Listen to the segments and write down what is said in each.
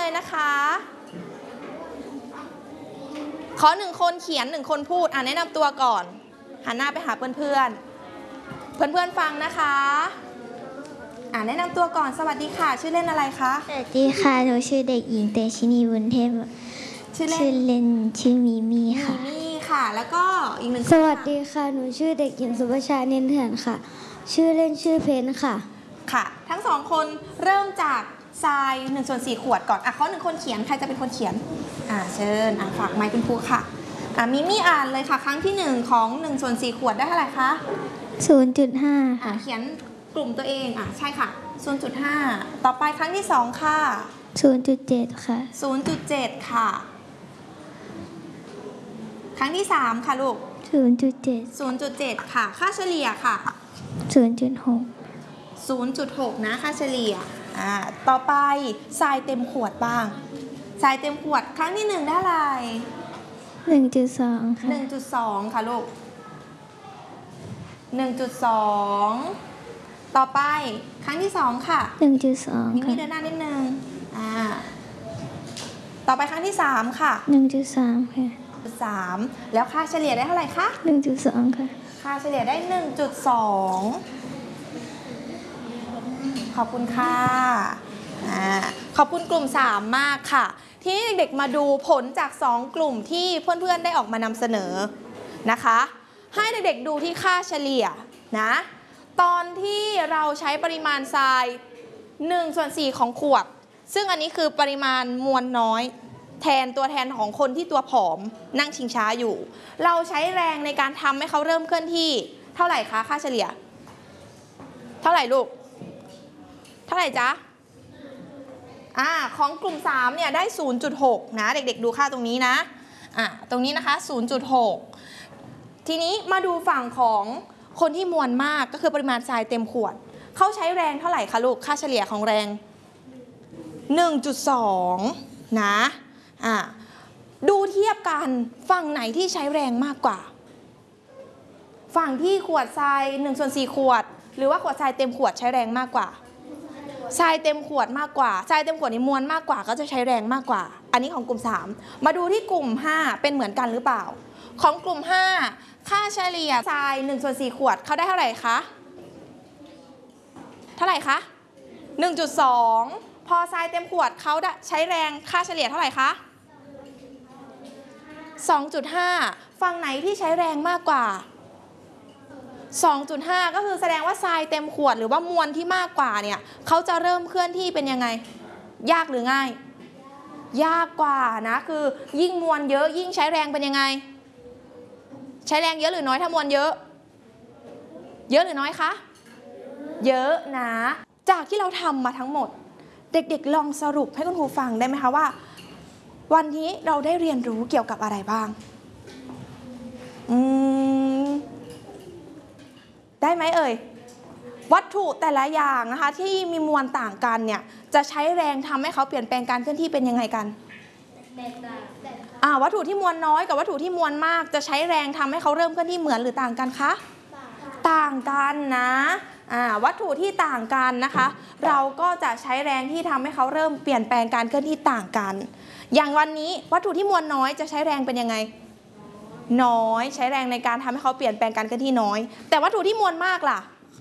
นะคะขอ1 คนเขียน1 คนพูดแนะนำตัวก่อนหันหน้าไปหาเพื่อนฟังนะคะแนะนำตัวก่อนสวัสดีค่ะชื่อเล่นอะไรคะสวัสดีค่ะหนูชื่อเด็กหญิงเตชินีบุญเทพชื่อเล่นชื่อมิมี่ค่ะมิมี่ค่ะแล้วก็อีก1 สวัสดีค่ะหนูชื่อเด็กหญิงสุภชาเนียนเถื่อนค่ะชื่อเล่นชื่อเพนค่ะค่ะทั้ง2 คนเริ่มจากทราย1/4 ขวดก่อนขอ1 คนเขียนใครจะเป็นคนเขียนเชิญฝากไมค์คุณครูค่ะมิมี่อ่านเลยค่ะครั้งที่1ของ1/4 ขวดได้เท่าไหร่คะ 0.5 ค่ะเขียนกลุ่มตัวเองใช่ค่ะ 0.5 ต่อไปครั้งที่2ค่ะ 0.7 ค่ะ 0.7 ค่ะครั้งที่3ค่ะลูก 0.7 ค่ะค่าเฉลี่ยค่ะ 0.6 0.6 นะค่าเฉลี่ยต่อไปทรายเต็มขวดบ้างทรายเต็มขวดครั้งที่1ได้อะไร 1.2 ค่ะ 1.2 ค่ะลูก 1.2 ต่อไปครั้งที่2ค่ะ 1.2 มิมี่เดินหน้านิดนึงต่อไปครั้งที่3ค่ะ 1.3 ค่ะ 3 แล้วค่าเฉลี่ยได้เท่าไหร่คะ 1.2 ค่ะค่าเฉลี่ยได้ 1.2 ขอบคุณค่ะขอบคุณกลุ่ม3มากค่ะที่เด็กๆมาดูผลจาก2 กลุ่มที่เพื่อนๆได้ออกมานำเสนอนะคะให้เด็กๆดูที่ค่าเฉลี่ยนะตอนที่เราใช้ปริมาณทราย1/4 ของขวดซึ่งอันนี้คือปริมาณมวลน้อยตัวแทนของคนที่ตัวผอมนั่งชิงช้าอยู่เราใช้แรงในการทำให้เขาเริ่มเคลื่อนที่เท่าไหร่คะค่าเฉลี่ยเท่าไหร่ลูกเท่าไหร่จ๊ะของกลุ่ม3เนี่ยได้ 0.6 นะเด็กๆดูค่าตรงนี้นะตรงนี้นะคะ 0.6 ทีนี้มาดูฝั่งของคนที่มวลมากก็คือปริมาณทรายเต็มขวดเขาใช้แรงเท่าไหร่คะลูกค่าเฉลี่ยของแรง 1.2 นะดูเทียบกันฝั่งไหนที่ใช้แรงมากกว่าฝั่งที่ขวดทราย1/4 ขวดหรือว่าขวดทรายเต็มขวดใช้แรงมากกว่าทรายเต็มขวดมากกว่าทรายเต็มขวดนี่มวลมากกว่าก็จะใช้แรงมากกว่าอันนี้ของกลุ่ม3มาดูที่กลุ่ม5เป็นเหมือนกันหรือเปล่าของกลุ่ม5ค่าเฉลี่ยทราย1/4 ขวดเขาได้เท่าไหร่คะเท่าไหร่คะ 1.2 พอทรายเต็มขวดเขาใช้แรงค่าเฉลี่ยเท่าไหร่คะ 2.5 ฝั่งไหนที่ใช้แรงมากกว่า 2.5 ก็คือแสดงว่าทรายเต็มขวดหรือว่ามวลที่มากกว่าเนี่ยเขาจะเริ่มเคลื่อนที่เป็นยังไงยากหรือง่ายยากกว่านะคือยิ่งมวลเยอะยิ่งใช้แรงเป็นยังไงใช้แรงเยอะหรือน้อยถ้ามวลเยอะเยอะหรือน้อยคะเยอะนะจากที่เราทำมาทั้งหมดเด็กๆลองสรุปให้คุณครูฟังได้ไหมคะว่าวันนี้เราได้เรียนรู้เกี่ยวกับอะไรบ้างได้ไหมเอ่ยวัตถุแต่ละอย่างนะคะที่มีมวลต่างกันเนี่ยจะใช้แรงทำให้เขาเปลี่ยนแปลงการเคลื่อนที่เป็นยังไงกันวัตถุที่มวลน้อยกับวัตถุที่มวลมากจะใช้แรงทำให้เขาเริ่มเคลื่อนที่เหมือนหรือต่างกันคะต่างกันนะวัตถุที่ต่างกันนะคะเราก็จะใช้แรงที่ทำให้เขาเริ่มเปลี่ยนแปลงการเคลื่อนที่ต่างกันอย่างวันนี้วัตถุที่มวลน้อยจะใช้แรงเป็นยังไงน้อยใช้แรงในการทำให้เขาเปลี่ยนแปลงการเคลื่อนที่น้อยแต่วัตถุที่มวลมากล่ะ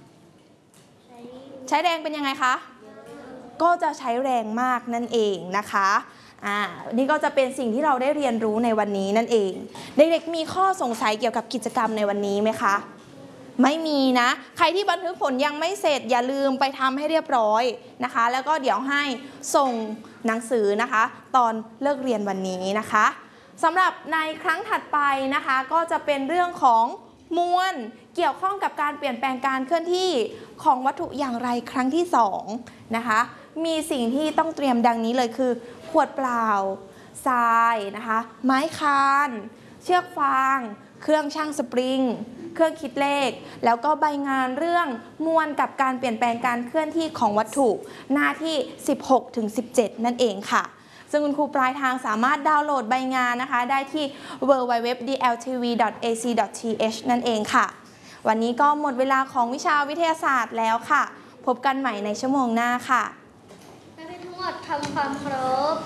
ใช้แรงเป็นยังไงคะก็จะใช้แรงมากนั่นเองนะคะนี่ก็จะเป็นสิ่งที่เราได้เรียนรู้ในวันนี้นั่นเองเด็กๆมีข้อสงสัยเกี่ยวกับกิจกรรมในวันนี้ไหมคะไม่มีนะใครที่บันทึกผลยังไม่เสร็จอย่าลืมไปทำให้เรียบร้อยนะคะแล้วก็เดี๋ยวให้ส่งหนังสือนะคะตอนเลิกเรียนวันนี้นะคะสำหรับในครั้งถัดไปนะคะก็จะเป็นเรื่องของมวลเกี่ยวข้องกับการเปลี่ยนแปลงการเคลื่อนที่ของวัตถุอย่างไรครั้งที่2นะคะมีสิ่งที่ต้องเตรียมดังนี้เลยคือขวดเปล่าทรายนะคะไม้คานเชือกฟางเครื่องชั่งสปริงเครื่องคิดเลขแล้วก็ใบงานเรื่องมวลกับการเปลี่ยนแปลงการเคลื่อนที่ของวัตถุหน้าที่ 16-17 นั่นเองค่ะซึ่งคุณครูปลายทางสามารถดาวน์โหลดใบงานนะคะได้ที่ www.dltv.ac.th นั่นเองค่ะวันนี้ก็หมดเวลาของวิชาวิทยาศาสตร์แล้วค่ะพบกันใหม่ในชั่วโมงหน้าค่ะนักเรียนทั้งหมดทำความเคารพ